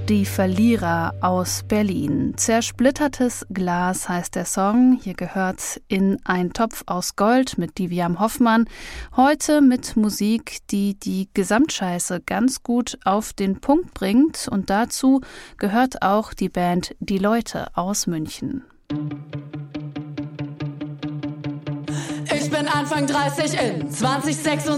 Die Verlierer aus Berlin. Zersplittertes Glas heißt der Song. Hier gehört in ein Topf aus Gold mit Diviam Hoffmann. Heute mit Musik, die die Gesamtscheiße ganz gut auf den Punkt bringt. Und dazu gehört auch die Band Die Leute aus München. Ich bin Anfang 30 in 2026.